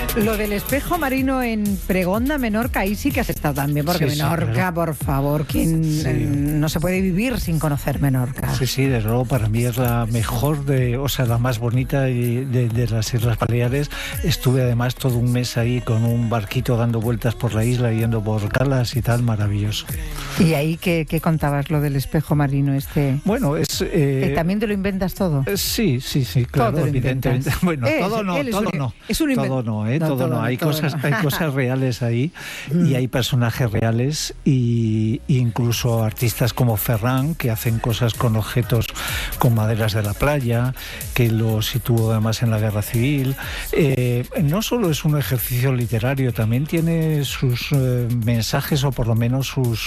Lo del espejo marino en Pregonda, Menorca, ahí sí que has estado también, porque Sí, Menorca, claro. por favor, no se puede vivir sin conocer Menorca. Sí, desde luego para mí es la mejor, la más bonita de las Islas Baleares. Estuve además todo un mes ahí con un barquito dando vueltas por la isla, yendo por calas y tal, maravilloso. ¿Y ahí qué contabas, lo del espejo marino este? Bueno, es... ¿También te lo inventas todo? Sí, claro, Todo lo evidentemente. inventas. Bueno, todo no. Es un Todo no, todo no. Hay todo cosas, no. hay cosas reales ahí y hay personajes reales y incluso artistas como Ferran que hacen cosas con objetos, con maderas de la playa, que lo situó además en la Guerra Civil. No solo es un ejercicio literario, también tiene sus mensajes o por lo menos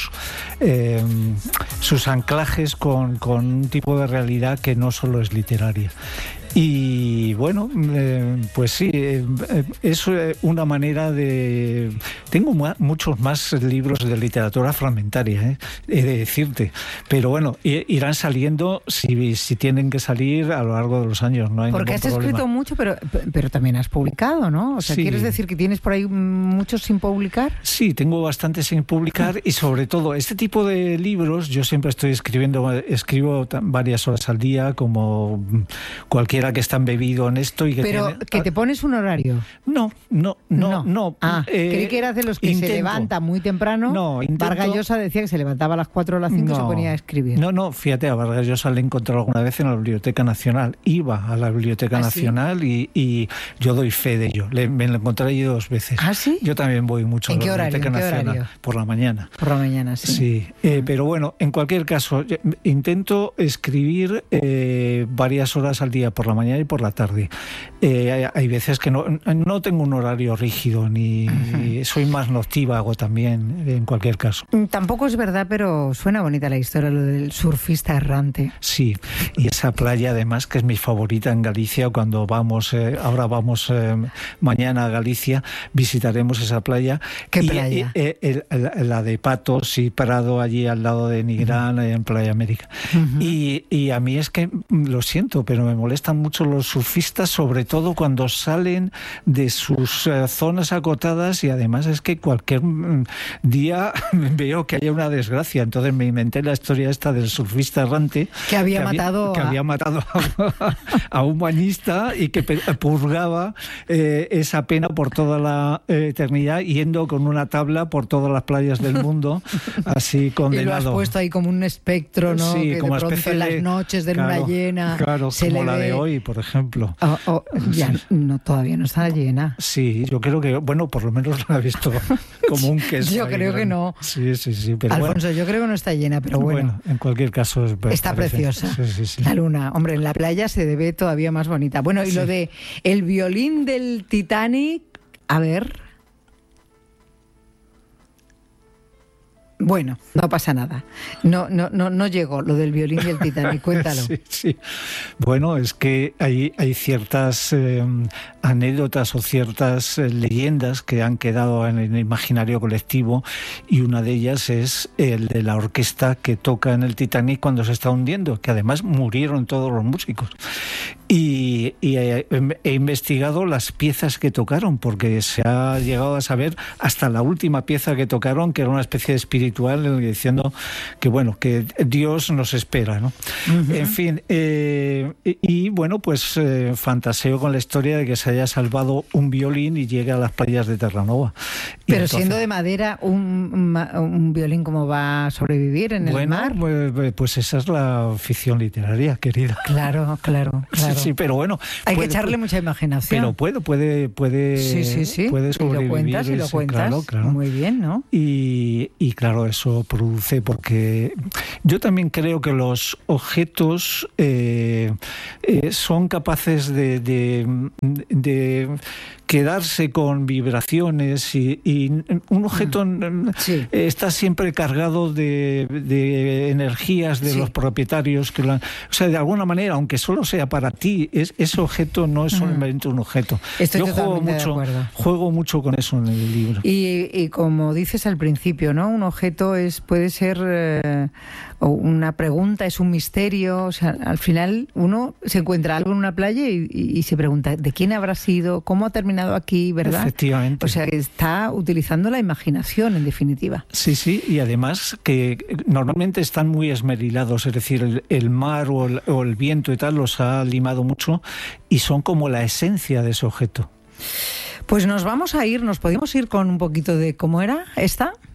sus anclajes con un tipo de realidad que no solo es literaria. Y bueno, pues sí, es una manera de... Tengo muchos más libros de literatura fragmentaria, he de decirte, pero bueno, irán saliendo si tienen que salir a lo largo de los años, no hay ningún problema. Porque has escrito mucho, pero también has publicado, ¿no? O sea, Sí. ¿quieres decir que tienes por ahí muchos sin publicar? Sí, tengo bastantes sin publicar y sobre todo este tipo de libros, yo siempre estoy escribo varias horas al día, como cualquiera que está embebido en esto y que Pero tiene... que te pones un horario. No. Creí que eras de los que intento. se levanta muy temprano. No, intento. Vargas Llosa decía que se levantaba a las 4 o las 5 y se ponía a escribir. No, fíjate, a Vargas Llosa le he encontrado alguna vez en la Biblioteca Nacional. Iba a la Biblioteca Nacional ¿sí? y yo doy fe de ello. Me lo encontré allí 2 veces. ¿Ah, sí? Yo también voy mucho a la Biblioteca Nacional. Horario? Por la mañana. Por la mañana, sí. Sí, pero bueno, en cualquier caso, intento escribir varias horas al día, por la mañana y por la tarde. Hay veces que no tengo un horario rígido, ni soy más noctívago también, en cualquier caso. Tampoco es verdad, pero suena bonita la historia, lo del surfista errante. Sí, y esa playa además que es mi favorita en Galicia, cuando vamos, ahora vamos mañana a Galicia, visitaremos esa playa. ¿Qué playa? La de Patos y Prado, allí al lado de Nigrán, en Playa América. Y a mí es que, lo siento, pero me molestan mucho los surfistas, sobre todo cuando salen de sus zonas acotadas, y además es que cualquier día veo que haya una desgracia. Entonces me inventé la historia esta del surfista errante que había matado a un bañista y que purgaba esa pena por toda la eternidad, yendo con una tabla por todas las playas del mundo, así condenado. Y lo has puesto ahí como un espectro, ¿no? Sí, que como de pronto especie en de... las noches de luna llena... Claro, se como le la ve... de hoy, por ejemplo. Ya, no, todavía no está llena. Sí, yo creo que, bueno, por lo menos la he visto como un queso. Yo creo que no. Sí, pero Alfonso, bueno. yo creo que no está llena, pero bueno. En cualquier caso... Está preciosa. Sí. La luna. Hombre, en la playa se ve todavía más bonita. Bueno, y lo de el violín del Titanic, a ver... Bueno, no pasa nada. No llegó lo del violín y el Titanic. Cuéntalo. Sí. Bueno, es que hay ciertas anécdotas o ciertas leyendas que han quedado en el imaginario colectivo, y una de ellas es el de la orquesta que toca en el Titanic cuando se está hundiendo, que además murieron todos los músicos. Y he investigado las piezas que tocaron, porque se ha llegado a saber hasta la última pieza que tocaron, que era una especie de espiritual, diciendo que bueno, que Dios nos espera, ¿no? En fin, y bueno, pues fantaseo con la historia de que se haya salvado un violín y llegue a las playas de Terranova. Pero entonces, siendo de madera, un violín, ¿cómo va a sobrevivir en el mar? Pues esa es la ficción literaria, querida. Claro. Sí, pero bueno. Hay que echarle mucha imaginación. Pero puede Sí. puede sobrevivir. Y lo cuentas. Claro. Muy bien, ¿no? Y claro, eso produce, porque yo también creo que los objetos son capaces de quedarse con vibraciones, y un objeto está siempre cargado de energías de los propietarios, o sea, de alguna manera, aunque solo sea para ti, ti. Ese objeto no es solamente un objeto. Estoy Yo juego mucho con eso en el libro. Y como dices al principio, ¿no? Un objeto puede ser una pregunta, es un misterio. O sea, al final uno se encuentra algo en una playa y se pregunta ¿de quién habrá sido? ¿Cómo ha terminado aquí? ¿Verdad? Efectivamente. O sea, que está utilizando la imaginación, en definitiva. Sí, y además que normalmente están muy esmerilados, es decir, el mar o el viento y tal los ha limado mucho y son como la esencia de ese objeto. Pues nos vamos a ir, nos podemos ir con un poquito de ¿cómo era esta?